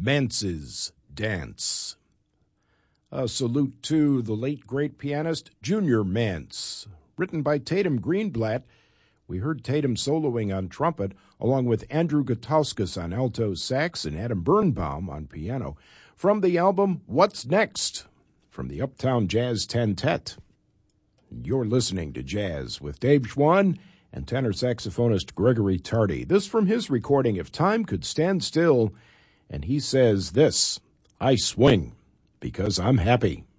Mance's Dance. A salute to the late great pianist Junior Mance. Written by Tatum Greenblatt, we heard Tatum soloing on trumpet, along with Andrew Gutauskas on alto sax and Adam Birnbaum on piano, from the album What's Next? From the Uptown Jazz Tentet. You're listening to Jazz with Dave Schwann and tenor saxophonist Gregory Tardy. This from his recording, If Time Could Stand Still, and he says this: I swing because I'm happy.